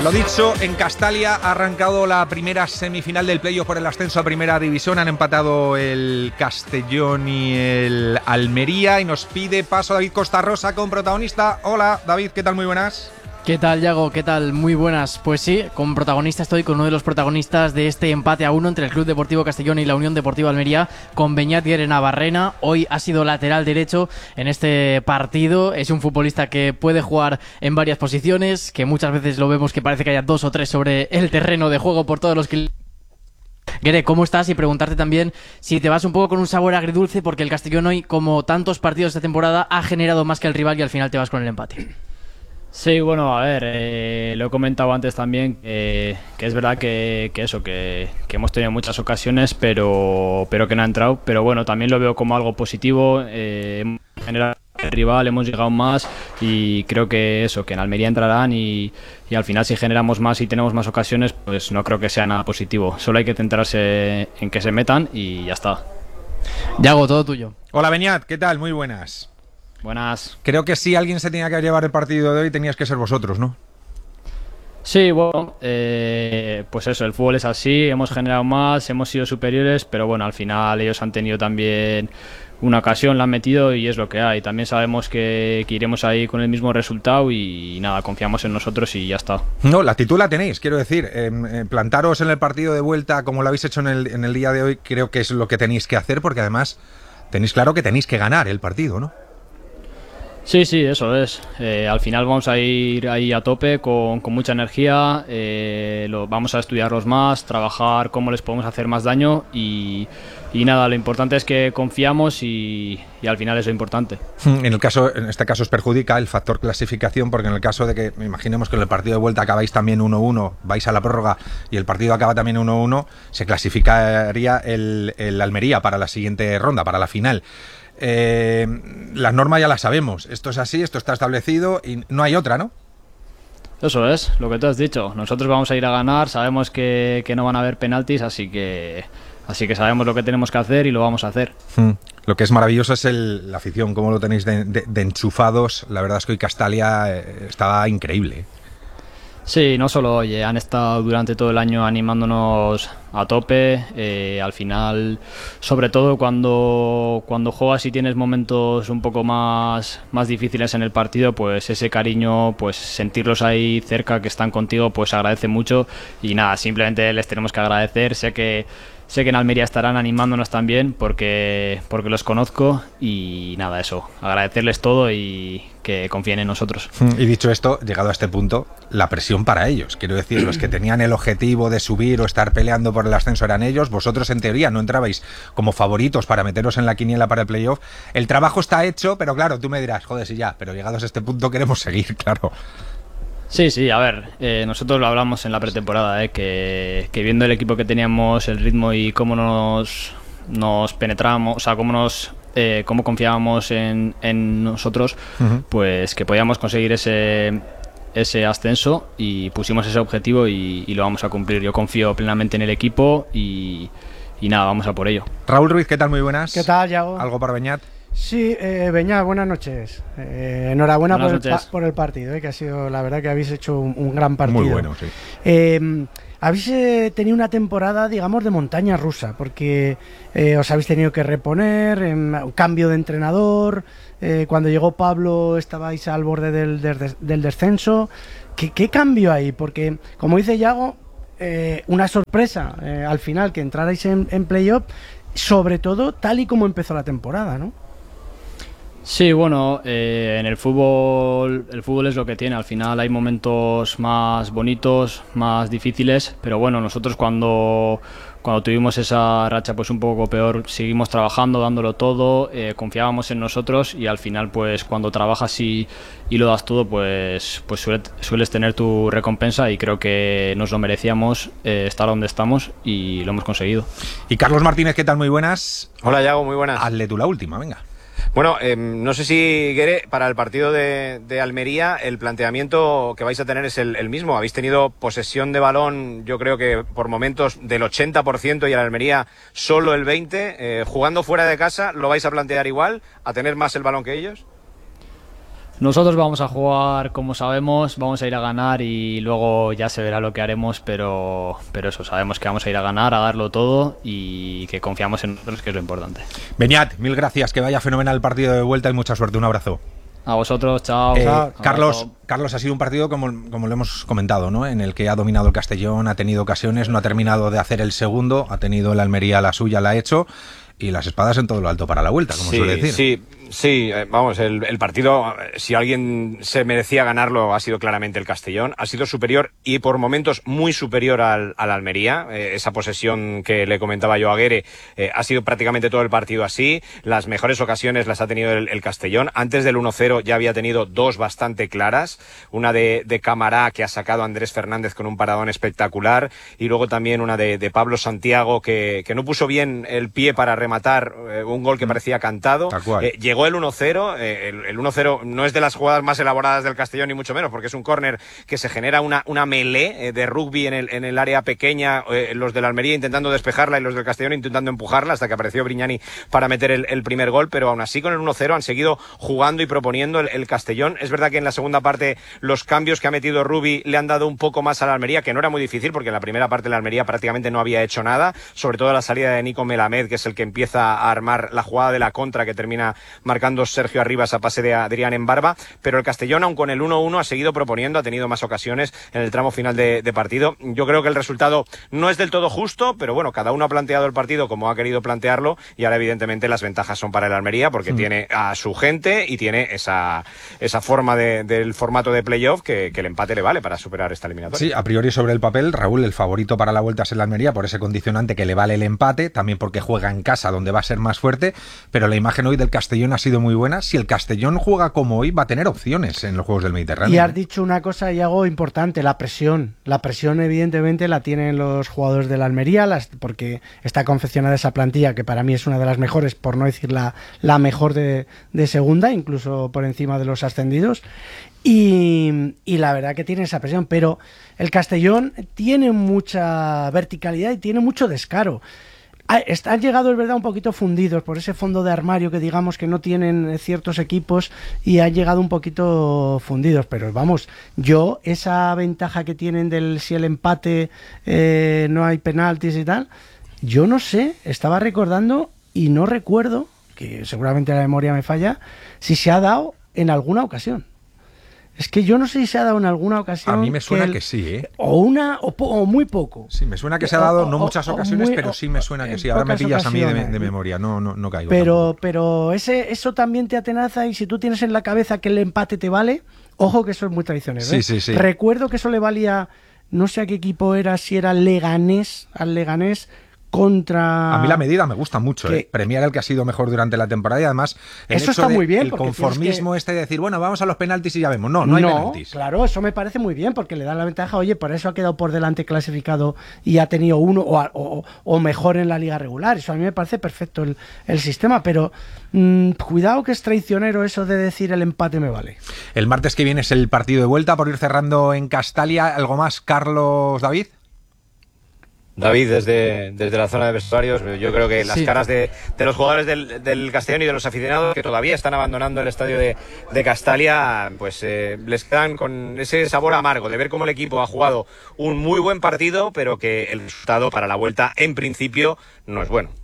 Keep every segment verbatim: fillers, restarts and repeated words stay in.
Lo dicho, en Castalia ha arrancado la primera semifinal del playoff por el ascenso a Primera División. Han empatado el Castellón y el Almería y nos pide paso David Costarrosa con protagonista. Hola David, ¿qué tal? Muy buenas. ¿Qué tal, Yago? ¿Qué tal? Muy buenas. Pues sí, con protagonista estoy con uno de los protagonistas de este empate a uno entre el Club Deportivo Castellón y la Unión Deportiva Almería, con Beñat Guerenabarrena. Hoy ha sido lateral derecho en este partido. Es un futbolista que puede jugar en varias posiciones, que muchas veces lo vemos que parece que haya dos o tres sobre el terreno de juego por todos los kilómetros. Guere, ¿cómo estás? Y preguntarte también si te vas un poco con un sabor agridulce, porque el Castellón hoy, como tantos partidos de esta temporada, ha generado más que el rival y al final te vas con el empate. Sí, bueno, a ver, eh, lo he comentado antes también, eh, que es verdad que, que eso, que, que hemos tenido muchas ocasiones, pero, pero que no ha entrado. Pero bueno, también lo veo como algo positivo. Eh, en general, el rival hemos llegado más y creo que eso, que en Almería entrarán y, y al final si generamos más y tenemos más ocasiones, pues no creo que sea nada positivo. Solo hay que centrarse en que se metan y ya está. Yago, todo tuyo. Hola Beñat, ¿qué tal? Muy buenas. Buenas. Creo que si alguien se tenía que llevar el partido de hoy tenías que ser vosotros, ¿no? Sí, bueno, eh, pues eso, el fútbol es así, hemos generado más, hemos sido superiores, pero bueno, al final ellos han tenido también una ocasión, la han metido y es lo que hay. También sabemos que, que iremos ahí con el mismo resultado y, y nada, confiamos en nosotros y ya está. No, la actitud la tenéis, quiero decir, eh, eh, plantaros en el partido de vuelta como lo habéis hecho en el, en el día de hoy, creo que es lo que tenéis que hacer, porque además tenéis claro que tenéis que ganar el partido, ¿no? Sí, sí, eso es. Eh, al final vamos a ir ahí a tope con, con mucha energía, eh, lo, vamos a estudiarlos más, trabajar cómo les podemos hacer más daño y, y nada, lo importante es que confiamos y, y al final es lo importante. En el caso, en este caso os perjudica el factor clasificación, porque en el caso de que, imaginemos que en el partido de vuelta acabáis también uno uno, vais a la prórroga y el partido acaba también uno uno, se clasificaría el, el Almería para la siguiente ronda, para la final. Eh, las normas ya las sabemos, esto es así, esto está establecido y no hay otra, ¿no? Eso es, lo que tú has dicho, nosotros vamos a ir a ganar, sabemos que, que no van a haber penaltis, así que así que sabemos lo que tenemos que hacer y lo vamos a hacer. Hmm. Lo que es maravilloso es el, la afición, cómo lo tenéis de, de, de enchufados. La verdad es que hoy Castalia eh, estaba increíble. Sí, no solo hoy, eh, han estado durante todo el año animándonos a tope, eh, al final, sobre todo cuando, cuando juegas y tienes momentos un poco más, más difíciles en el partido, pues ese cariño, pues sentirlos ahí cerca, que están contigo, pues agradece mucho y nada, simplemente les tenemos que agradecer. Sé que Sé que en Almería estarán animándonos también porque, porque los conozco y nada, eso, agradecerles todo y que confíen en nosotros. Y dicho esto, llegado a este punto, la presión para ellos. Quiero decir, los que tenían el objetivo de subir o estar peleando por el ascenso eran ellos. Vosotros, en teoría, no entrabais como favoritos para meteros en la quiniela para el playoff. El trabajo está hecho, pero claro, tú me dirás, joder, sí ya, pero llegados a este punto queremos seguir, claro. Sí, sí, a ver, eh, nosotros lo hablamos en la pretemporada, eh, que, que viendo el equipo que teníamos, el ritmo y cómo nos, nos penetramos, o sea, cómo nos eh, cómo confiábamos en, en nosotros, uh-huh. Pues que podíamos conseguir ese, ese ascenso y pusimos ese objetivo y, y lo vamos a cumplir. Yo confío plenamente en el equipo y, y nada, vamos a por ello. Raúl Ruiz, ¿qué tal? Muy buenas. ¿Qué tal, Yago? ¿Algo para Beñat? Sí, eh, Beñat, buenas noches. Eh, enhorabuena buenas por, noches. El, por el partido, eh, que ha sido, la verdad que habéis hecho un, un gran partido. Muy bueno, sí. Eh, habéis eh, tenido una temporada, digamos, de montaña rusa, porque eh, os habéis tenido que reponer, eh, cambio de entrenador, eh, cuando llegó Pablo estabais al borde del, del, del descenso. ¿Qué, ¿Qué cambio hay? Porque, como dice Yago, eh, una sorpresa eh, al final que entrarais en, en playoff, sobre todo tal y como empezó la temporada, ¿no? Sí, bueno, eh, en el fútbol, el fútbol es lo que tiene. Al final hay momentos más bonitos, más difíciles, pero bueno, nosotros cuando, cuando tuvimos esa racha pues un poco peor, seguimos trabajando, dándolo todo, eh, confiábamos en nosotros y al final pues cuando trabajas y, y lo das todo, pues, pues suele, sueles tener tu recompensa y creo que nos lo merecíamos eh, estar donde estamos y lo hemos conseguido. Y Carlos Martínez, ¿qué tal? Muy buenas. Hola, Yago, muy buenas. Hazle tú la última, venga. Bueno, eh, no sé si, Guere, para el partido de, de Almería el planteamiento que vais a tener es el, el mismo. Habéis tenido posesión de balón, yo creo que por momentos del ochenta por ciento y el Almería solo el veinte por ciento. Eh, jugando fuera de casa, ¿lo vais a plantear igual? ¿A tener más el balón que ellos? Nosotros vamos a jugar como sabemos, vamos a ir a ganar y luego ya se verá lo que haremos, pero, pero eso, sabemos que vamos a ir a ganar, a darlo todo y que confiamos en nosotros, que es lo importante. Beñat, mil gracias, que vaya fenomenal el partido de vuelta y mucha suerte, un abrazo. A vosotros, chao. Eh, Chao. Carlos, Carlos, ha sido un partido como, como lo hemos comentado, ¿no? En el que ha dominado el Castellón, ha tenido ocasiones, no ha terminado de hacer el segundo, ha tenido el Almería la suya, la ha hecho, y las espadas en todo lo alto para la vuelta, como sí, suele decir. Sí, sí, eh, vamos, el, el partido, si alguien se merecía ganarlo, ha sido claramente el Castellón. Ha sido superior y por momentos muy superior al, al Almería. Eh, esa posesión que le comentaba yo a Guere eh, ha sido prácticamente todo el partido así. Las mejores ocasiones las ha tenido el, el Castellón. Antes del uno cero ya había tenido dos bastante claras. Una de, de Camará, que ha sacado a Andrés Fernández con un paradón espectacular. Y luego también una de, de Pablo Santiago, que, que no puso bien el pie para rematar eh, un gol que parecía cantado. Eh, llegó el uno cero, eh, el, el uno cero no es de las jugadas más elaboradas del Castellón ni mucho menos, porque es un córner que se genera una, una melee eh, de rugby en el, en el área pequeña, eh, los de la Almería intentando despejarla y los del Castellón intentando empujarla hasta que apareció Brignani para meter el, el primer gol, pero aún así con el uno cero han seguido jugando y proponiendo el, el Castellón. Es verdad que en la segunda parte los cambios que ha metido Rubí le han dado un poco más a la Almería, que no era muy difícil porque en la primera parte la Almería prácticamente no había hecho nada, sobre todo la salida de Nico Melamed, que es el que empieza a armar la jugada de la contra que termina marcando Sergio Arribas a pase de Adrián en Barba, pero el Castellón, aun con el uno uno, ha seguido proponiendo, ha tenido más ocasiones en el tramo final de, de partido. Yo creo que el resultado no es del todo justo, pero bueno, cada uno ha planteado el partido como ha querido plantearlo y ahora evidentemente las ventajas son para el Almería porque sí. tiene a su gente y tiene esa, esa forma de, del formato de playoff que, que el empate le vale para superar esta eliminatoria. Sí, a priori sobre el papel, Raúl, el favorito para la vuelta es el Almería por ese condicionante que le vale el empate, también porque juega en casa donde va a ser más fuerte, pero la imagen hoy del Castellón ha sido muy buena. Si el Castellón juega como hoy, va a tener opciones en los Juegos del Mediterráneo. Y has dicho una cosa, Iago, importante, la presión. La presión evidentemente la tienen los jugadores de la Almería, las, porque está confeccionada esa plantilla que para mí es una de las mejores, por no decir la, la mejor de, de segunda, incluso por encima de los ascendidos. Y, y la verdad que tiene esa presión, pero el Castellón tiene mucha verticalidad y tiene mucho descaro. Han llegado, es verdad, un poquito fundidos por ese fondo de armario que digamos que no tienen ciertos equipos y han llegado un poquito fundidos, pero vamos, yo esa ventaja que tienen del si el empate eh, no hay penaltis y tal, yo no sé, estaba recordando y no recuerdo, que seguramente la memoria me falla, si se ha dado en alguna ocasión. Es que yo no sé si se ha dado en alguna ocasión. A mí me suena que, el, que sí, ¿eh? O una, o, po, o muy poco. Sí, me suena que se ha dado, no o, muchas o, ocasiones, muy, pero sí me suena que sí. Ahora me pillas a mí de, de memoria, no, no, no caigo. Pero, pero ese, eso también te atenaza y si tú tienes en la cabeza que el empate te vale, ojo que eso es muy traicionero. Sí, ¿eh? sí, sí. Recuerdo que eso le valía, no sé a qué equipo era, si era Leganés, al Leganés, contra... A mí la medida me gusta mucho, que... ¿eh? Premiar el que ha sido mejor durante la temporada y además el eso hecho está de muy bien, el conformismo que... este de decir, bueno, vamos a los penaltis y ya vemos. No, no, no hay penaltis. Claro, eso me parece muy bien porque le da la ventaja, oye, por eso ha quedado por delante clasificado y ha tenido uno o, o, o mejor en la liga regular. Eso a mí me parece perfecto el, el sistema, pero mmm, cuidado que es traicionero eso de decir el empate me vale. El martes que viene es el partido de vuelta por ir cerrando en Castalia. ¿Algo más, Carlos David? David, desde, desde la zona de vestuarios, yo creo que las sí. caras de, de los jugadores del, del Castellón y de los aficionados que todavía están abandonando el estadio de, de Castalia, pues eh, les quedan con ese sabor amargo de ver cómo el equipo ha jugado un muy buen partido, pero que el resultado para la vuelta, en principio, no es bueno.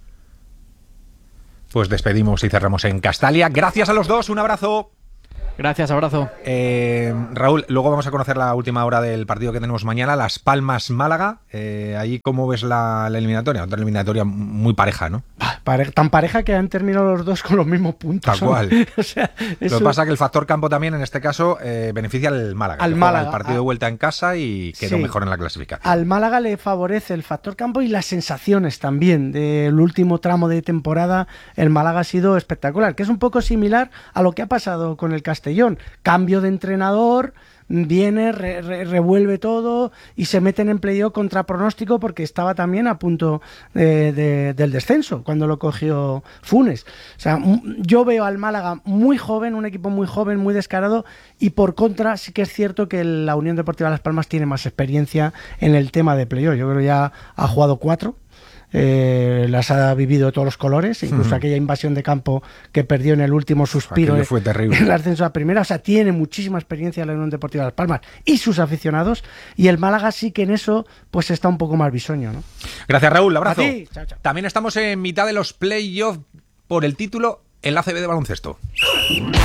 Pues despedimos y cerramos en Castalia. Gracias a los dos, un abrazo. Gracias, abrazo. Eh, Raúl, luego vamos a conocer la última hora del partido que tenemos mañana, Las Palmas-Málaga. Eh, ahí, ¿cómo ves la, la eliminatoria? Otra eliminatoria muy pareja, ¿no? Pare- tan pareja que han terminado los dos con los mismos puntos. Tal cual. O sea, eso... Lo que pasa es que el factor campo también, en este caso, eh, beneficia al Málaga. Al que Málaga. El partido de vuelta en casa y quedó sí. mejor en la clasificación. Al Málaga le favorece el factor campo y las sensaciones también del último tramo de temporada. El Málaga ha sido espectacular, que es un poco similar a lo que ha pasado con el Castellón. Cambio de entrenador, viene, re, re, revuelve todo y se meten en playoff contra pronóstico porque estaba también a punto de, de, del descenso cuando lo cogió Funes. O sea, yo veo al Málaga muy joven, un equipo muy joven, muy descarado, y por contra sí que es cierto que la Unión Deportiva Las Palmas tiene más experiencia en el tema de playoff. Yo creo que ya ha jugado cuatro. eh, las ha vivido de todos los colores, incluso uh-huh. aquella invasión de campo que perdió en el último suspiro Aquello fue terrible. en el ascenso a primera. O sea, tiene muchísima experiencia la Unión Deportiva Las Palmas y sus aficionados, y el Málaga sí que en eso pues está un poco más bisoño, ¿no? Gracias, Raúl, abrazo. A ti. Chao, chao. También estamos en mitad de los playoffs por el título en la A C B de baloncesto.